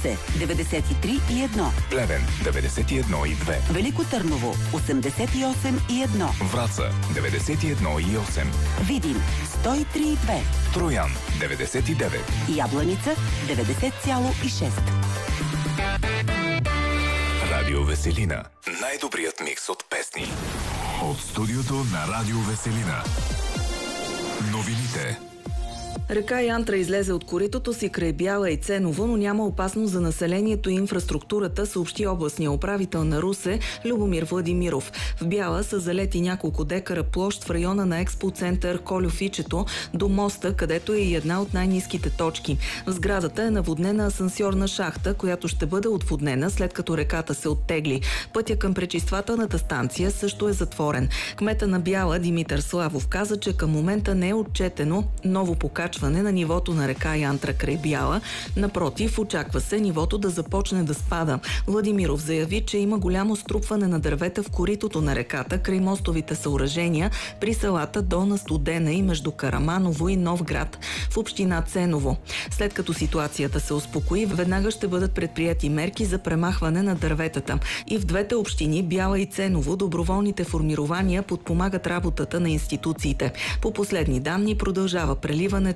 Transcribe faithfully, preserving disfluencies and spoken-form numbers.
Русе деветдесет и три и едно, Плевен деветдесет и едно и две, Велико Търново осемдесет и осем и едно, Враца деветдесет и едно и осем, Видин сто и три и две, Троян деветдесет и девет, Ябланица деветдесет цяло и шест. Радио Веселина. Най-добрият микс от песни. От студиото на Радио Веселина. Новините. Река Янтра излезе от коритото си край Бяла и Ценово, но няма опасност за населението и инфраструктурата, съобщи областния управител на Русе Любомир Владимиров. В Бяла са залети няколко декара площ в района на експоцентър Колюфичето до моста, където е и една от най-ниските точки. В сградата е наводнена асансьорна шахта, която ще бъде отводнена след като реката се оттегли. Пътя към пречиствателната станция също е затворен. Кмета на Бяла Димитър Славов каза, че към момента не е отчетено ново покачване на нивото на река Янтра край Бяла. Напротив, очаква се нивото да започне да спада. Владимиров заяви, че има голямо струпване на дървета в коритото на реката край мостовите съоръжения при селата Долна Студена и между Караманово и Новград в община Ценово. След като ситуацията се успокои, веднага ще бъдат предприяти мерки за премахване на дърветата. И в двете общини, Бяла и Ценово, доброволните формирования подпомагат работата на институциите. По последни данни продължава преливането